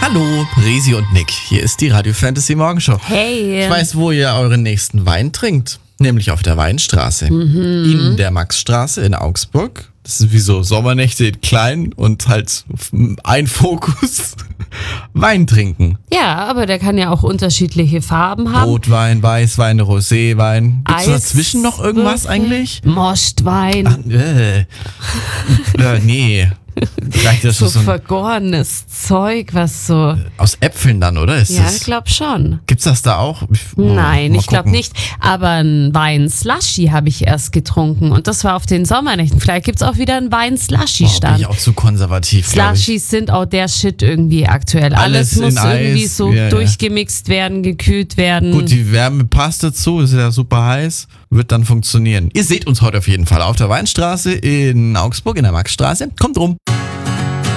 Hallo, Resi und Nick. Hier ist die Radio Fantasy Morgenshow. Hey. Ich weiß, wo ihr euren nächsten Wein trinkt. Nämlich auf der Weinstraße. In der Maxstraße in Augsburg. Das ist wie so Sommernächte in klein und halt ein Fokus. Wein trinken. Ja, aber der kann ja auch unterschiedliche Farben haben. Rotwein, Weißwein, Roséwein. Gibt's dazwischen noch irgendwas eigentlich? Mostwein. Nee. Vielleicht ist so das so vergorenes Zeug, was so... aus Äpfeln dann, oder? Ja, ich glaube schon. Gibt's das da auch? Nein, Mal ich glaube gucken. nicht. Aber ein Wein-Slushy habe ich erst getrunken. Und das war auf den Sommernächten. Vielleicht gibt's auch wieder einen Bin Wein-Slushy-Stand. ich auch zu konservativ, glaube ich. Slushys sind auch der Shit irgendwie aktuell. Alles Alles muss in irgendwie Eis, so ja. durchgemixt werden, gekühlt werden. Gut, die Wärme passt dazu, ist ja super heiß, wird dann funktionieren. Ihr seht uns heute auf jeden Fall auf der Weinstraße in Augsburg, in der Maxstraße. Kommt rum.